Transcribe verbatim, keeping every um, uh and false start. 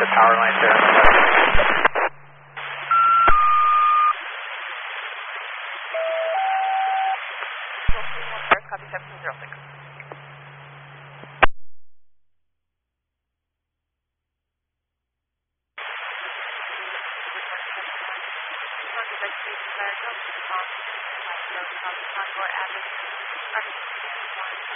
the power line there. Copy seven two zero six. Contour average